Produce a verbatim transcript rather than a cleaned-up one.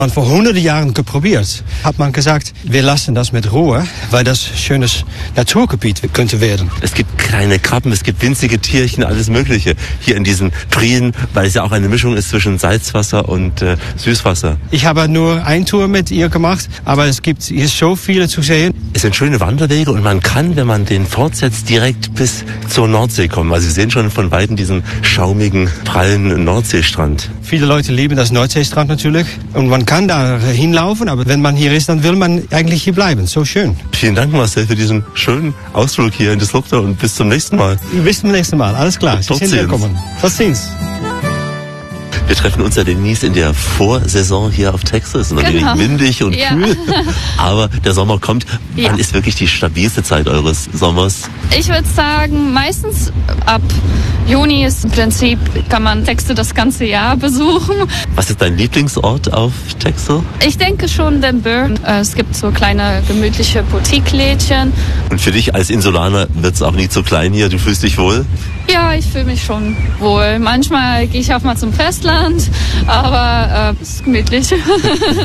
Man vor hunderten Jahren geprobiert, hat man gesagt, wir lassen das mit Ruhe, weil das schönes Naturgebiet könnte werden. Es gibt kleine Krabben, es gibt winzige Tierchen, alles Mögliche hier in diesen Prien, weil es ja auch eine Mischung ist zwischen Salzwasser und äh, Süßwasser. Ich habe nur eine Tour mit ihr gemacht, aber es gibt hier so viele zu sehen. Es sind schöne Wanderwege und man kann, wenn man den fortsetzt, direkt bis zur Nordsee kommen. Also Sie sehen schon von Weitem diesen schaumigen, prallen Nordseestrand. Viele Leute lieben das Nordseestrand natürlich und man kann da hinlaufen, aber wenn man hier ist, dann will man eigentlich hier bleiben. So schön. Vielen Dank, Marcel, für diesen schönen Ausflug hier in das Lochter und bis zum nächsten Mal. Bis zum nächsten Mal, alles klar. Sie sind willkommen. Tot ziens. Wir treffen uns ja demnächst in der Vorsaison hier auf Texel. Es ist noch Genau. wenig windig und Ja. kühl, aber der Sommer kommt. Ja. Wann ist wirklich die stabilste Zeit eures Sommers? Ich würde sagen, meistens ab Juni ist im Prinzip, kann man Texel das ganze Jahr besuchen. Was ist dein Lieblingsort auf Texel? Ich denke schon den Burn. Es gibt so kleine gemütliche Boutique-Lädchen. Und für dich als Insulaner wird es auch nie zu klein hier. Du fühlst dich wohl? Ja, ich fühle mich schon wohl. Manchmal gehe ich auch mal zum Festland, aber äh, es ist gemütlich.